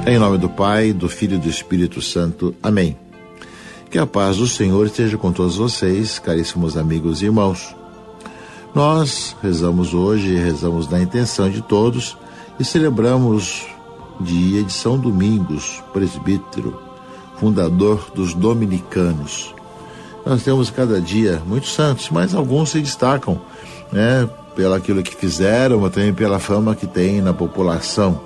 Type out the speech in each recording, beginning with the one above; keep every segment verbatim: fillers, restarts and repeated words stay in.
Em nome do Pai, do Filho e do Espírito Santo. Amém. Que a paz do Senhor esteja com todos vocês, caríssimos amigos e irmãos. Nós rezamos hoje, rezamos na intenção de todos e celebramos dia de São Domingos, presbítero, fundador dos dominicanos. Nós temos cada dia muitos santos, mas alguns se destacam, né, pelo aquilo que fizeram, mas também pela fama que tem na população.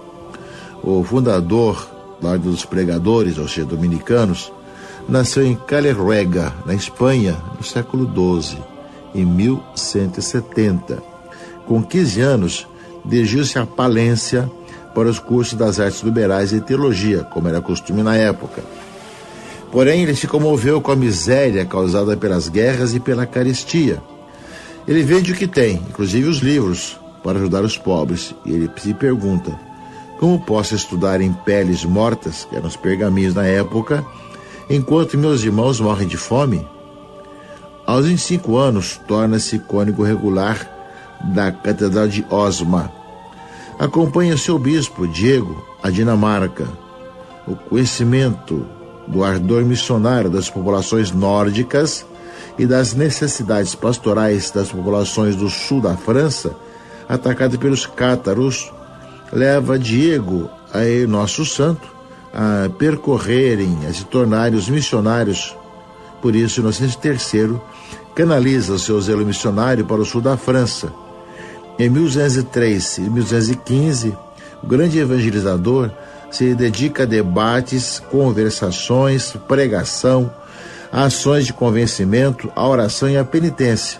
O fundador lá dos pregadores, ou seja, dominicanos, nasceu em Caleruega, na Espanha, no século doze, em mil cento e setenta. Com quinze anos, dirigiu-se à Palência para os cursos das artes liberais e teologia, como era costume na época. Porém, ele se comoveu com a miséria causada pelas guerras e pela carestia. Ele vende o que tem, inclusive os livros, para ajudar os pobres, e ele se pergunta: como posso estudar em peles mortas, que eram os pergaminhos na época, enquanto meus irmãos morrem de fome? Aos vinte e cinco anos, torna-se cônego regular da Catedral de Osma. Acompanha seu bispo, Diego, à Dinamarca. O conhecimento do ardor missionário das populações nórdicas e das necessidades pastorais das populações do sul da França, atacadas pelos cátaros, leva Diego, a nosso santo, a percorrerem, a se tornarem os missionários. Por isso, Inocêncio terceiro canaliza o seu zelo missionário para o sul da França. Em mil duzentos e três e mil duzentos e quinze, o grande evangelizador se dedica a debates, conversações, pregação, ações de convencimento, a oração e a penitência.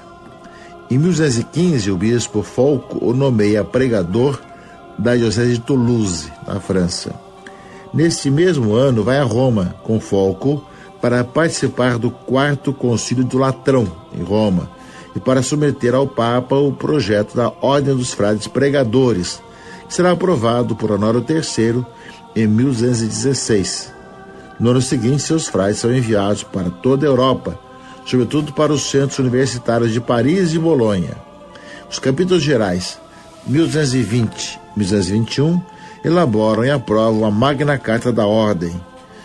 Em mil duzentos e quinze, o bispo Folco o nomeia pregador da diocese de Toulouse, na França. Neste mesmo ano, vai a Roma com Folco para participar do quarto concílio do Latrão, em Roma, e para submeter ao Papa o projeto da Ordem dos Frades Pregadores, que será aprovado por Honório terceiro em mil duzentos e dezesseis. No ano seguinte, seus frades são enviados para toda a Europa, sobretudo para os centros universitários de Paris e Bolonha. Os capítulos gerais, mil duzentos e vinte e mil duzentos e vinte e um, elaboram e aprovam a Magna Carta da Ordem,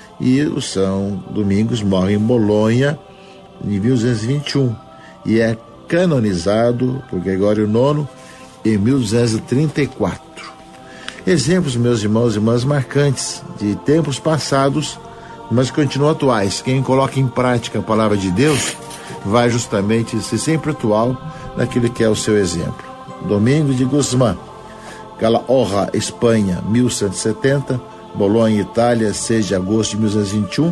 e o São Domingos morre em Bolonha em mil duzentos e vinte e um e é canonizado por Gregório nono em mil duzentos e trinta e quatro. Exemplos, meus irmãos e irmãs, marcantes de tempos passados, mas continuam atuais. Quem coloca em prática a palavra de Deus vai justamente ser sempre atual naquilo que é o seu exemplo. Domingos de Guzmán, Calahorra, Espanha, mil cento e setenta, Bolonha, Itália, seis de agosto de mil duzentos e vinte e um,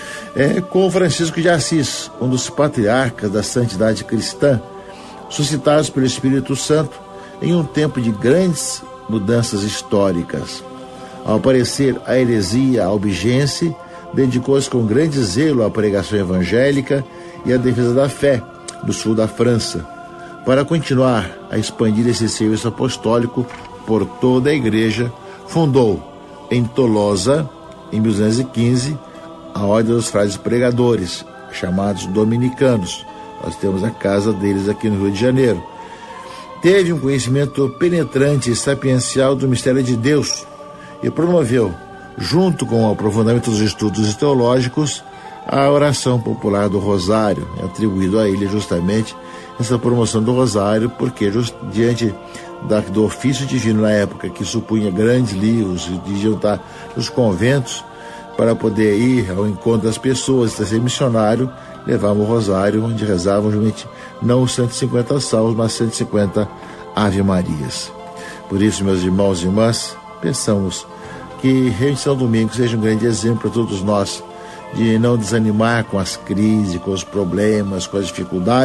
é, com Francisco de Assis, um dos patriarcas da santidade cristã, suscitados pelo Espírito Santo em um tempo de grandes mudanças históricas. Ao aparecer a heresia albigense, dedicou-se com grande zelo à pregação evangélica e à defesa da fé no sul da França, para continuar a expandir esse serviço apostólico por toda a igreja. Fundou em Tolosa, em mil duzentos e quinze, a Ordem dos Frades Pregadores, chamados dominicanos. Nós temos a casa deles aqui no Rio de Janeiro. Teve um conhecimento penetrante e sapiencial do mistério de Deus e promoveu, junto com o aprofundamento dos estudos teológicos, a oração popular do Rosário, atribuído a ele justamente essa promoção do Rosário, porque just, diante da, do ofício divino na época, que supunha grandes livros, de juntar os conventos para poder ir ao encontro das pessoas, ser missionário, levavam o Rosário, onde rezavam justamente não os cento e cinquenta salmos, mas cento e cinquenta Ave Marias. Por isso, meus irmãos e irmãs, pensamos que São Domingos seja um grande exemplo para todos nós, de não desanimar com as crises, com os problemas, com as dificuldades,